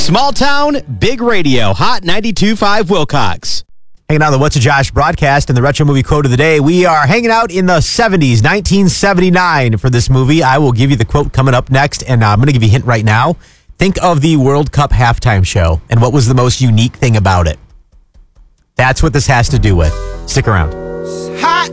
Small town, big radio, Hot 92.5 Wilcox. Hanging out on the What's a Josh broadcast and the retro movie quote of the day. We are hanging out in the 70s, 1979 for this movie. I will give you the quote coming up next, and I'm going to give you a hint right now. Think of the World Cup halftime show and what was the most unique thing about it. That's what this has to do with. Stick around. Hot